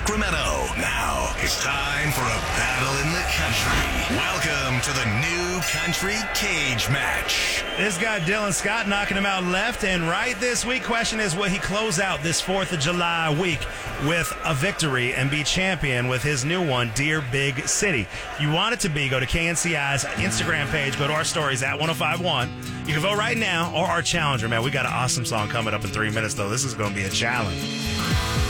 Sacramento. Now it's time for a battle in the country. Welcome to the new country cage match. This guy, Dylan Scott, knocking him out left and right this week. Question is, will he close out this 4th of July week with a victory and be champion with his new one, Dear Big City? If you want it to be, go to KNCI's Instagram page, go to our stories at 1051. You can vote right now or our challenger, man. We got an awesome song coming up in 3 minutes, though. This is going to be a challenge.